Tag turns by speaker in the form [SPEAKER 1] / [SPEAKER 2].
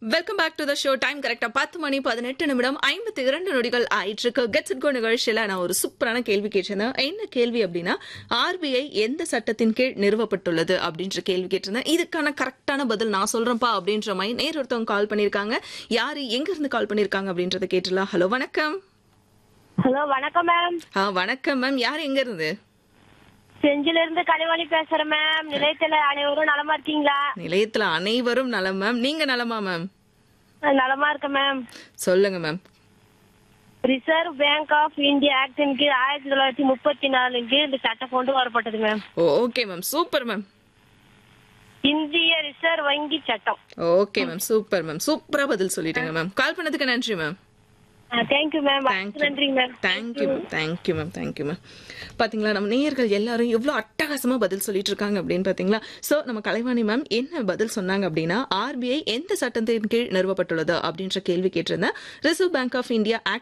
[SPEAKER 1] Welcome back to the show. Time கரெக்டா 10 மணி 18 நிமிடம் 52 நொடிகள் ஆயிட்டு இருக்கு. கெட்ஸ் இட் கோ நிகழ்ச்சியில நான் ஒரு சூப்பரான கேள்வி கேட்டிருந்தேன். என்ன கேள்வி அப்படின்னா, ஆர்பிஐ எந்த சட்டத்தின் கீழ் நிறுவப்பட்டுள்ளது அப்படின்ற கேள்வி கேட்டிருந்தேன். இதுக்கான கரெக்டான பதில் நான் சொல்றேன்ப்பா அப்படின்ற மாதிரி நேரொருத்தவங்க கால் பண்ணிருக்காங்க. யாரு எங்க இருந்து கால் பண்ணிருக்காங்க அப்படின்றத கேட்டுலாம். ஹலோ வணக்கம்.
[SPEAKER 2] ஹலோ வணக்கம் மேம்.
[SPEAKER 1] வணக்கம் மேம். யாரு எங்க இருந்து?
[SPEAKER 2] செஞ்சில இருந்து கனிமொழி பேசுறேன் மேம். நிலையத்துல அனைவரும் நலமா இருக்கீங்களா?
[SPEAKER 1] நிலையத்துல அனைவரும் நலம் மேம். நீங்க நலமா மேம்?
[SPEAKER 2] நலமா இருக்க மேம்.
[SPEAKER 1] சொல்லுங்க ma'am.
[SPEAKER 2] Reserve bank of India actin கீழ் 1934 கீழ் இந்த சட்டம் கொண்டு வரப்பட்டது ma'am.
[SPEAKER 1] Okay ma'am, super ma'am.
[SPEAKER 2] இந்திய ரிசர்வ் வங்கி சட்டம்.
[SPEAKER 1] Okay ma'am, super ma'am. சூப்பரா பதில் சொல்லிட்டீங்க மேம். கால் பண்ணதுக்கு நன்றி மேம்.
[SPEAKER 2] Thank you ma'am. நன்றி ma'am.
[SPEAKER 1] Thank you ma'am. Thank you ma'am. Thank you ma'am. பாத்தீங்களா, நம்ம நேயர்கள் எல்லாரும் எவ்வளவு அட்டகாசமா பதில் சொல்லிட்டு இருக்காங்க அப்படின்னு பாத்தீங்களா. சோ நம்ம கலைவாணி மேம் என்ன பதில் சொன்னாங்க அப்படின்னா, ஆர்பிஐ எந்த சட்டத்தின் கீழ் நிறுவப்பட்டுள்ளது அப்படின்ற கேள்வி கேட்டிருந்தேன். Reserve bank of India act